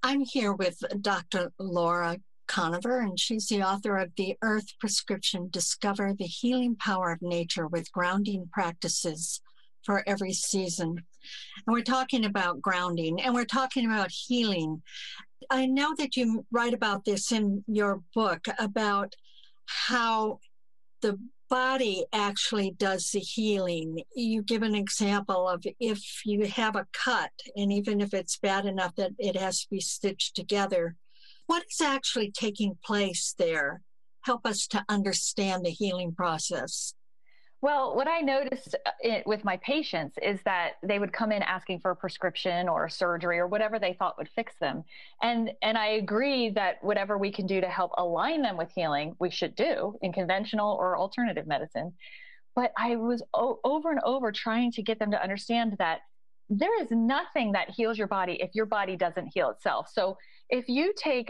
I'm here with Dr. Laura Conover, and she's the author of The Earth Prescription: Discover the Healing Power of Nature with Grounding Practices for Every Season. And we're talking about grounding and we're talking about healing. I know that you write about this in your book about how the body actually does the healing. You give an example of if you have a cut, and even if it's bad enough that it has to be stitched together, what is actually taking place there? Help us to understand the healing process. Well, what I noticed with my patients is that they would come in asking for a prescription or a surgery or whatever they thought would fix them. And I agree that whatever we can do to help align them with healing, we should do in conventional or alternative medicine. But I was over and over trying to get them to understand that there is nothing that heals your body if your body doesn't heal itself. So if you take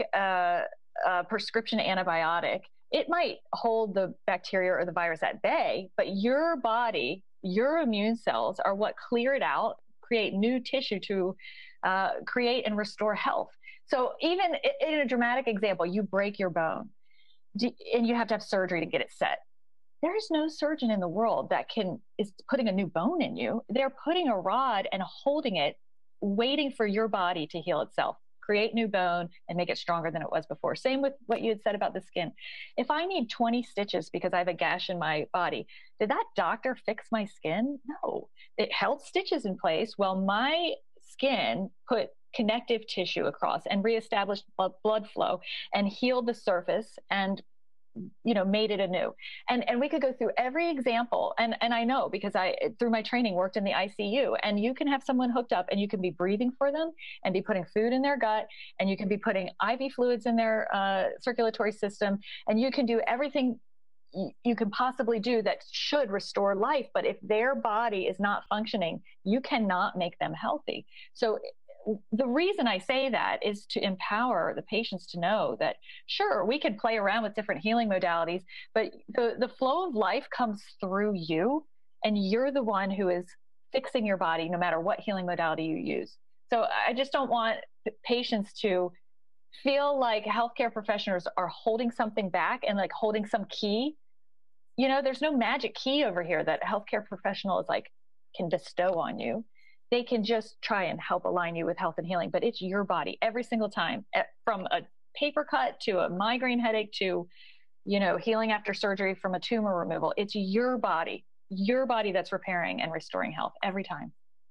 a prescription antibiotic, it might hold the bacteria or the virus at bay, but your body, your immune cells are what clear it out, create new tissue to create and restore health. So even in a dramatic example, you break your bone and you have to have surgery to get it set. There is no surgeon in the world that is putting a new bone in you. They're putting a rod and holding it, waiting for your body to heal itself, create new bone and make it stronger than it was before. Same with what you had said about the skin. If I need 20 stitches because I have a gash in my body, did that doctor fix my skin? No. It held stitches in place while my skin put connective tissue across and reestablished blood flow and healed the surface and made it anew. And we could go through every example. And I know because I, through my training, worked in the ICU, and you can have someone hooked up and you can be breathing for them and be putting food in their gut, and you can be putting IV fluids in their circulatory system, and you can do everything you can possibly do that should restore life. But if their body is not functioning, you cannot make them healthy. So the reason I say that is to empower the patients to know that, sure, we could play around with different healing modalities, but the flow of life comes through you, and you're the one who is fixing your body no matter what healing modality you use. So I just don't want patients to feel like healthcare professionals are holding something back and like holding some key. There's no magic key over here that a healthcare professional is like can bestow on you. They can just try and help align you with health and healing, but it's your body every single time, from a paper cut to a migraine headache to, healing after surgery from a tumor removal. It's your body that's repairing and restoring health every time.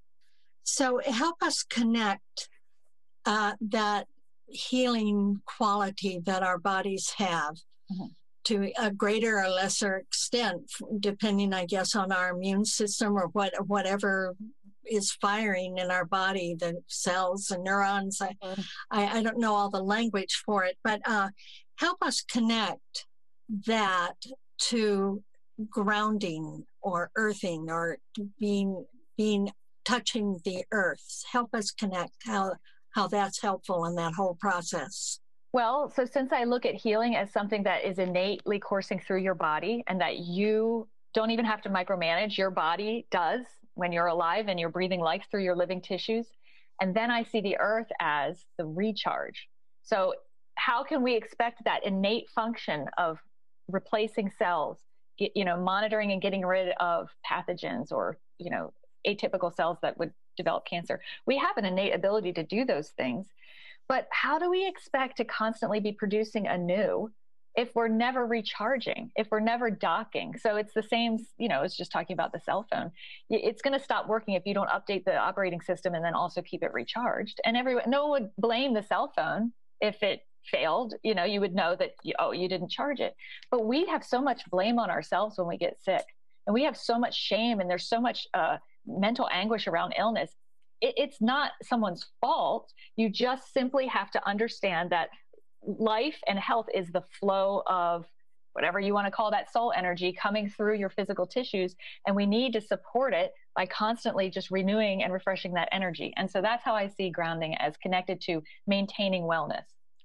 So help us connect that healing quality that our bodies have to a greater or lesser extent, depending, I guess, on our immune system or whatever is firing in our body, the cells and neurons. I don't know all the language for it, but help us connect that to grounding or earthing or being touching the earth. Help us connect how that's helpful in that whole process. Well, so since I look at healing as something that is innately coursing through your body and that you don't even have to micromanage, your body does when you're alive and you're breathing life through your living tissues. And then I see the earth as the recharge. So how can we expect that innate function of replacing cells, monitoring and getting rid of pathogens or, atypical cells that would develop cancer? We have an innate ability to do those things. But how do we expect to constantly be producing anew if we're never recharging, if we're never docking? So it's the same, it's just talking about the cell phone. It's going to stop working if you don't update the operating system and then also keep it recharged. And no one would blame the cell phone if it failed. You would know that, you didn't charge it. But we have so much blame on ourselves when we get sick. And we have so much shame, and there's so much mental anguish around illness. It's not someone's fault. You just simply have to understand that life and health is the flow of whatever you want to call that soul energy coming through your physical tissues. And we need to support it by constantly just renewing and refreshing that energy. And so that's how I see grounding as connected to maintaining wellness.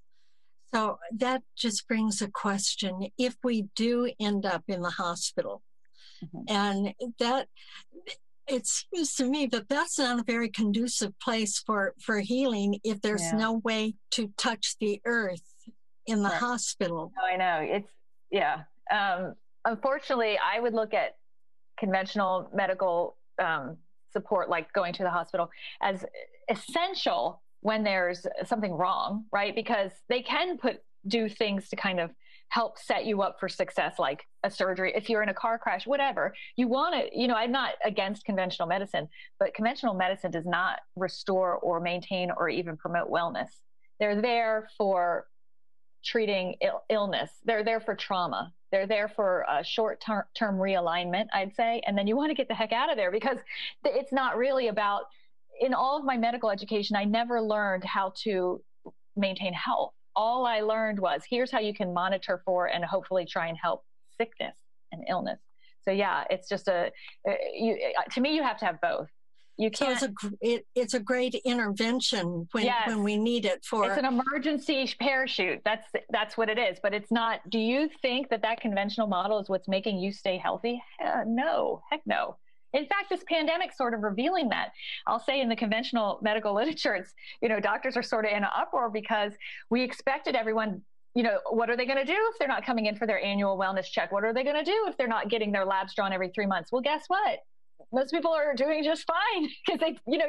So that just brings a question. If we do end up in the hospital, and that it seems to me that that's not a very conducive place for healing if there's Yeah. no way to touch the earth in the Right. hospital. I know. Yeah. Unfortunately, I would look at conventional medical support, like going to the hospital, as essential when there's something wrong, right? Because they can do things to kind of help set you up for success, like a surgery. If you're in a car crash, whatever you want to, I'm not against conventional medicine, but conventional medicine does not restore or maintain or even promote wellness. They're there for treating illness. They're there for trauma. They're there for a short-term realignment, I'd say. And then you want to get the heck out of there, because it's not really about, in all of my medical education, I never learned how to maintain health. All I learned was, here's how you can monitor for and hopefully try and help sickness and illness. So yeah, it's just to me, you have to have both. You can't. So it's a great intervention when we need it for. It's an emergency parachute. That's what it is. But it's not. Do you think that conventional model is what's making you stay healthy? No, heck no. In fact, this pandemic sort of revealing that. I'll say in the conventional medical literature, it's, doctors are sort of in an uproar because we expected everyone, what are they going to do if they're not coming in for their annual wellness check? What are they going to do if they're not getting their labs drawn every 3 months? Well, guess what? Most people are doing just fine because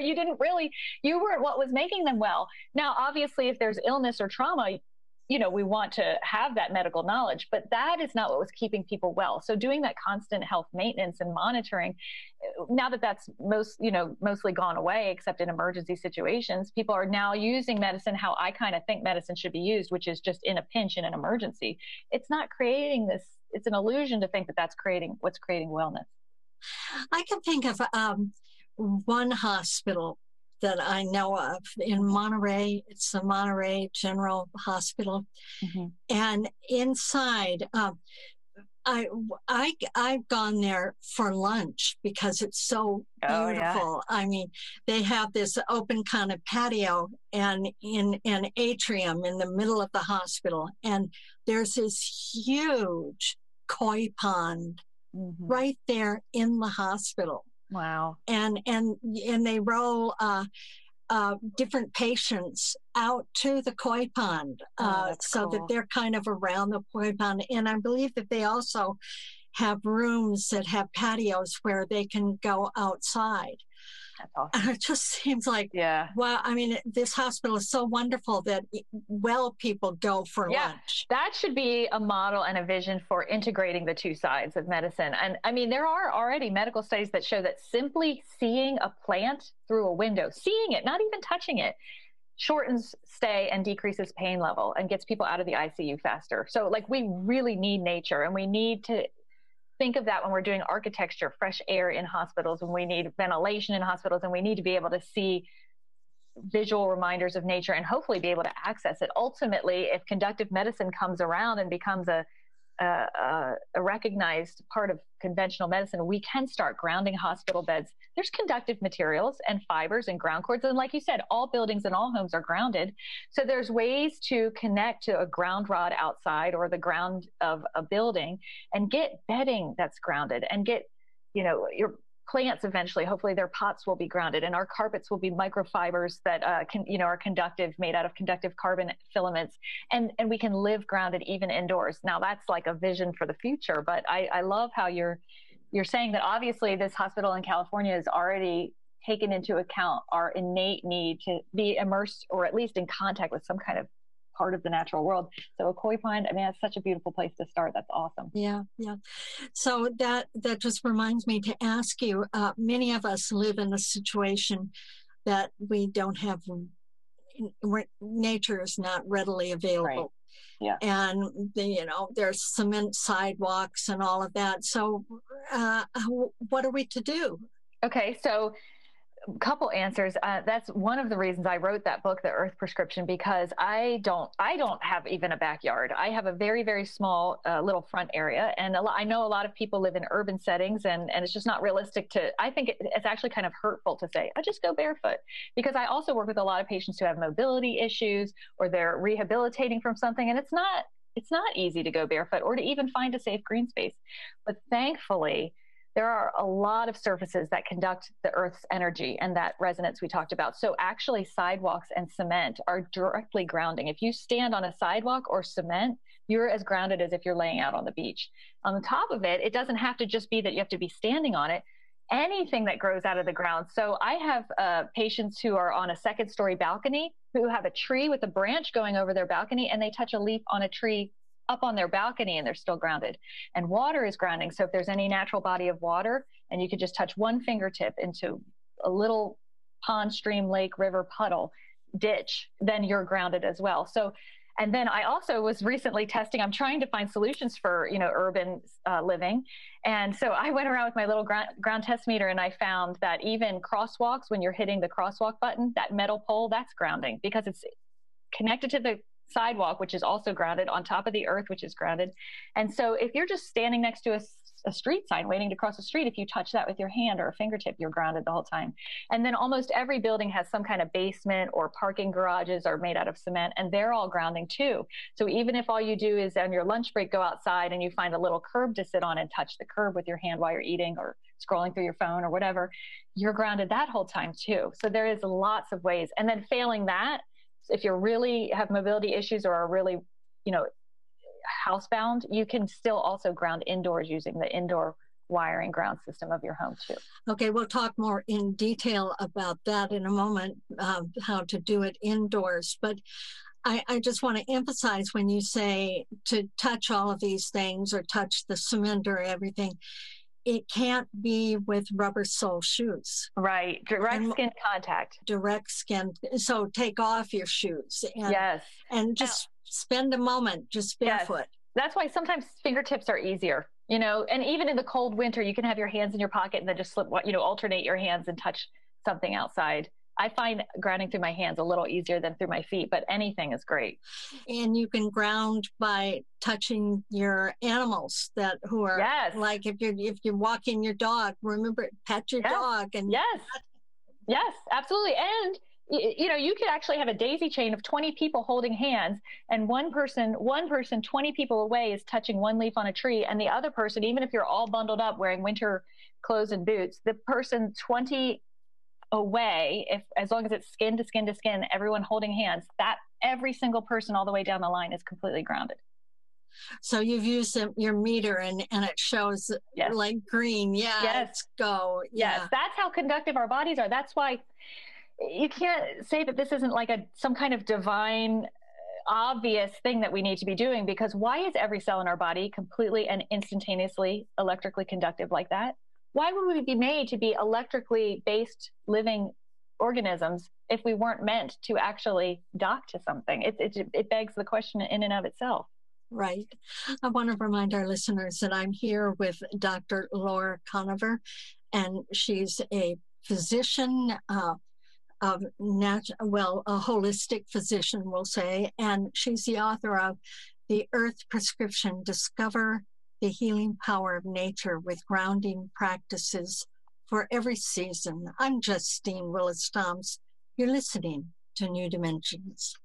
you weren't what was making them well. Now, obviously, if there's illness or trauma, we want to have that medical knowledge, but that is not what was keeping people well. So doing that constant health maintenance and monitoring, now that that's mostly gone away, except in emergency situations, people are now using medicine how I kind of think medicine should be used, which is just in a pinch, in an emergency. It's not creating this. It's an illusion to think that that's what's creating wellness. I can think of one hospital that I know of in Monterey. It's the Monterey General Hospital. Mm-hmm. And inside, I've gone there for lunch because it's so beautiful. Yeah. I mean, they have this open kind of patio and in an atrium in the middle of the hospital. And there's this huge koi pond right there in the hospital. Wow. And they roll different patients out to the koi pond so cool. that they're kind of around the koi pond. And I believe that they also have rooms that have patios where they can go outside. That's awesome. And it just seems like, wow, I mean, this hospital is so wonderful that well people go for lunch. That should be a model and a vision for integrating the two sides of medicine. And I mean, there are already medical studies that show that simply seeing a plant through a window, seeing it, not even touching it, shortens stay and decreases pain level and gets people out of the ICU faster. So like, we really need nature, and we need to think of that when we're doing architecture, fresh air in hospitals, and we need ventilation in hospitals, and we need to be able to see visual reminders of nature and hopefully be able to access it. Ultimately, if conductive medicine comes around and becomes a recognized part of conventional medicine, we can start grounding hospital beds. There's conductive materials and fibers and ground cords. And like you said, all buildings and all homes are grounded. So there's ways to connect to a ground rod outside or the ground of a building and get bedding that's grounded, and get, your plants eventually, hopefully their pots will be grounded, and our carpets will be microfibers that are conductive, made out of conductive carbon filaments, and we can live grounded even indoors. Now that's like a vision for the future, but I love how you're saying that obviously this hospital in California has already taken into account our innate need to be immersed or at least in contact with some kind of part of the natural world. So a koi pond, I mean, that's such a beautiful place to start. That's awesome. Yeah. So that just reminds me to ask you, many of us live in a situation that we don't have, nature is not readily available. Right. Yeah. And there's cement sidewalks and all of that. So what are we to do? Okay. So a couple answers. That's one of the reasons I wrote that book, The Earth Prescription, because I don't have even a backyard. I have a very, very small little front area. And I know a lot of people live in urban settings, and it's just not realistic I think it's actually kind of hurtful to say, I just go barefoot, because I also work with a lot of patients who have mobility issues or they're rehabilitating from something. And it's not easy to go barefoot or to even find a safe green space. But thankfully, there are a lot of surfaces that conduct the Earth's energy and that resonance we talked about. So actually sidewalks and cement are directly grounding. If you stand on a sidewalk or cement, you're as grounded as if you're laying out on the beach. On the top of it, it doesn't have to just be that you have to be standing on it. Anything that grows out of the ground. So I have patients who are on a second-story balcony who have a tree with a branch going over their balcony, and they touch a leaf on a tree up on their balcony and they're still grounded. And water is grounding. So if there's any natural body of water and you could just touch one fingertip into a little pond, stream, lake, river, puddle, ditch, then you're grounded as well. So, and then I also was recently testing, I'm trying to find solutions for, urban living. And so I went around with my little ground test meter, and I found that even crosswalks, when you're hitting the crosswalk button, that metal pole, that's grounding because it's connected to the sidewalk, which is also grounded, on top of the earth, which is grounded. And so if you're just standing next to a street sign waiting to cross the street, if you touch that with your hand or a fingertip, you're grounded the whole time. And then almost every building has some kind of basement, or parking garages are made out of cement, and they're all grounding too. So even if all you do is on your lunch break go outside and you find a little curb to sit on and touch the curb with your hand while you're eating or scrolling through your phone or whatever, you're grounded that whole time too. So there is lots of ways. And then failing that, if you really have mobility issues or are really, housebound, you can still also ground indoors using the indoor wiring ground system of your home too. Okay, we'll talk more in detail about that in a moment, how to do it indoors. But I just want to emphasize, when you say to touch all of these things or touch the cement or everything, it can't be with rubber sole shoes. Right. Direct skin contact. Direct skin. So take off your shoes. And, yes. And just spend a moment just barefoot. Yes. That's why sometimes fingertips are easier, and even in the cold winter, you can have your hands in your pocket and then just alternate your hands and touch something outside. I find grounding through my hands a little easier than through my feet, but anything is great. And you can ground by touching your animals who are like if you're walking your dog, remember, pet your dog. And yes, absolutely. And you could actually have a daisy chain of 20 people holding hands, and one person 20 people away is touching one leaf on a tree, and the other person, even if you're all bundled up wearing winter clothes and boots, the person 20 away, as long as it's skin to skin to skin, everyone holding hands, that every single person all the way down the line is completely grounded. So you've used your meter and it shows like green. Let's go. Yes, that's how conductive our bodies are. That's why you can't say that this isn't like some kind of divine obvious thing that we need to be doing, because why is every cell in our body completely and instantaneously electrically conductive like that? Why would we be made to be electrically based living organisms if we weren't meant to actually dock to something? It begs the question in and of itself. Right. I want to remind our listeners that I'm here with Dr. Laura Conover, and she's a physician, a holistic physician, we'll say, and she's the author of The Earth Prescription: Discover the Healing Power of Nature with Grounding Practices for Every Season. I'm Justine Willis-Toms. You're listening to New Dimensions.